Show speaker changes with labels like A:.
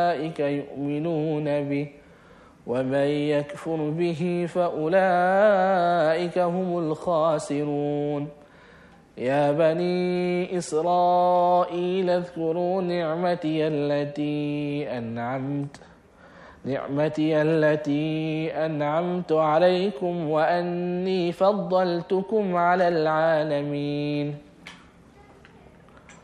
A: أولئك يؤمنون به ومن يكفر به فأولئك هم الخاسرون. يا بني إسرائيل اذكروا نعمتي التي أنعمت عليكم وأني فضلتكم على العالمين.